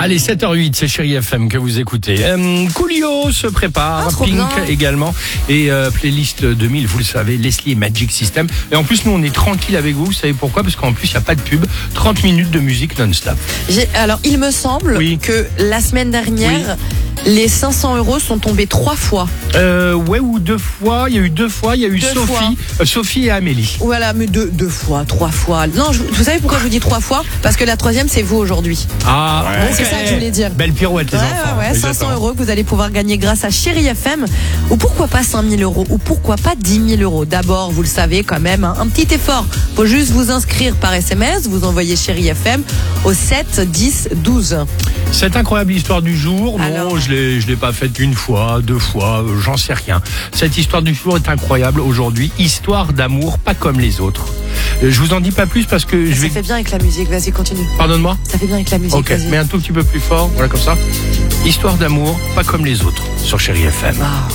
Allez, 7h08, c'est Chérie FM que vous écoutez. Coolio se prépare, trop Pink bien. également. Et playlist 2000, vous le savez, Leslie et Magic System. Et en plus, nous, on est tranquille avec vous. Vous savez pourquoi? Parce qu'en plus, il n'y a pas de pub. 30 minutes de musique non-stop. Alors, il me semble Oui. que la semaine dernière, les 500 € sont tombés 3 fois. Ouais, ou 2 fois. Il y a eu 2 fois. Il y a eu Deux Sophie et Amélie. Voilà, mais deux fois, 3 fois. Non, vous savez pourquoi je vous dis 3 fois? Parce que la troisième, c'est vous aujourd'hui. Ah, Ouais, c'est ça que je voulais dire. Belle pirouette, les enfants. Ouais, 500 € que vous allez pouvoir gagner grâce à Chérie FM. Ou pourquoi pas 5000 €? Ou pourquoi pas 10 000 €? D'abord, vous le savez quand même, hein, un petit effort. Faut juste vous inscrire par SMS. Vous envoyez Chérie FM au 7 10 12. Cette incroyable histoire du jour, non, Alors je l'ai pas faite une fois, 2 fois, j'en sais rien. Cette histoire du jour est incroyable aujourd'hui. Histoire d'amour, pas comme les autres. Je vous en dis pas plus parce que je Ça vais... fait bien avec la musique. Vas-y, continue. Pardonne-moi? Ça fait bien avec la musique. Ok, vas-y. mais un tout petit peu plus fort, voilà comme ça. Histoire d'amour, pas comme les autres, sur Chérie FM. Ah.